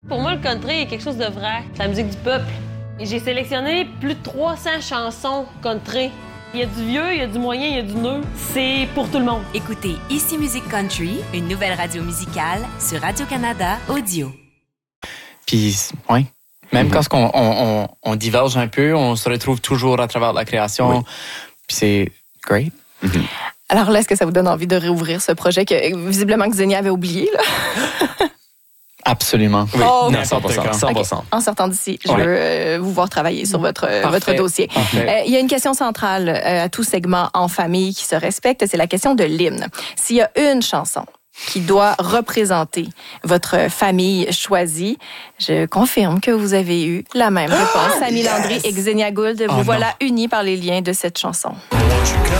Pour moi, le country est quelque chose de vrai. C'est la musique du peuple. Et j'ai sélectionné plus de 300 chansons country. Il y a du vieux, il y a du moyen, il y a du neuf. C'est pour tout le monde. Écoutez Ici Musique Country, une nouvelle radio musicale sur Radio-Canada Audio. Puis, ouais. Même quand on diverge un peu, on se retrouve toujours à travers la création. Puis c'est great. Alors là, est-ce que ça vous donne envie de réouvrir ce projet que visiblement Xenia avait oublié, là? Absolument. Oui, Oh, non, okay. 100%. 100%. Okay. En sortant d'ici, je veux vous voir travailler sur votre dossier. Il y a une question centrale à tout segment en famille qui se respecte, c'est la question de l'hymne. S'il y a une chanson qui doit représenter votre famille choisie, je confirme que vous avez eu la même réponse. Samy Landry et Xenia Gould, vous voilà unis par les liens de cette chanson.